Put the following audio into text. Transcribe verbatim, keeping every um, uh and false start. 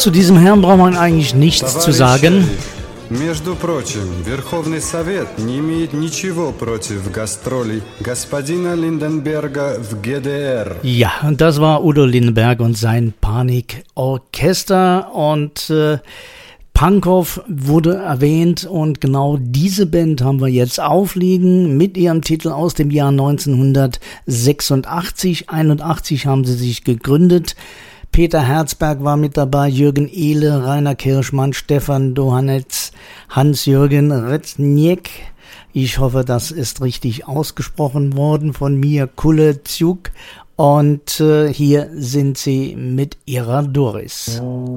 zu diesem Herrn braucht man eigentlich nichts zu sagen. Между прочим, Верховный Совет не имеет ничего против гастролей господина Lindenberger в G D R. Ja, und das war Udo Lindenberg und sein Panikorchester und äh, Pankow wurde erwähnt und genau diese Band haben wir jetzt aufliegen mit ihrem Titel aus dem Jahr neunzehnhundertsechsundachtzig. einundachtzig haben sie sich gegründet. Peter Herzberg war mit dabei, Jürgen Ehle, Rainer Kirschmann, Stefan Dohanetz, Hans-Jürgen Rezniek. Ich hoffe, das ist richtig ausgesprochen worden von mir, Kuleciuk. Und äh, hier sind sie mit ihrer Doris.